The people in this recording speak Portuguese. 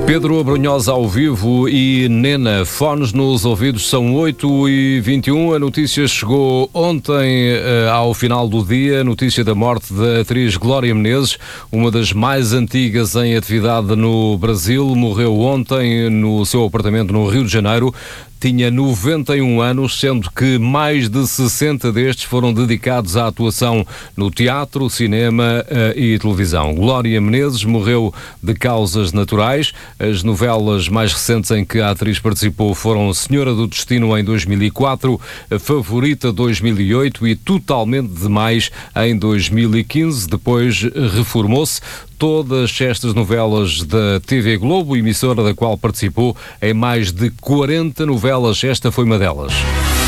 Pedro Abrunhosa ao vivo e Nena, fones nos ouvidos, são 8h21. A notícia chegou ontem ao final do dia, notícia da morte da atriz Glória Menezes, uma das mais antigas em atividade no Brasil. Morreu ontem no seu apartamento no Rio de Janeiro. Tinha 91 anos, sendo que mais de 60 destes foram dedicados à atuação no teatro, cinema e televisão. Glória Menezes morreu de causas naturais. As novelas mais recentes em que a atriz participou foram Senhora do Destino em 2004, Favorita 2008 e Totalmente Demais em 2015. Depois reformou-se. Todas estas novelas da TV Globo, emissora da qual participou em mais de 40 novelas, esta foi uma delas.